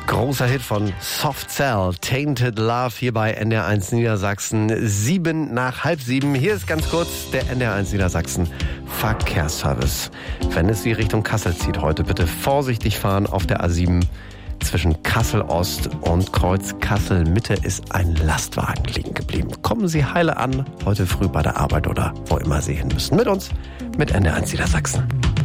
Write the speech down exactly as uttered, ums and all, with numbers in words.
Großer Hit von Soft Cell, Tainted Love, hier bei N D R eins Niedersachsen. Sieben nach halb sieben. Hier ist ganz kurz der N D R eins Niedersachsen Verkehrsservice. Wenn es Sie Richtung Kassel zieht heute, bitte vorsichtig fahren auf der A sieben. Zwischen Kassel Ost und Kreuz Kassel Mitte ist ein Lastwagen liegen geblieben. Kommen Sie heile an, heute früh bei der Arbeit oder wo immer Sie hin müssen. Mit uns, mit N D R eins Niedersachsen.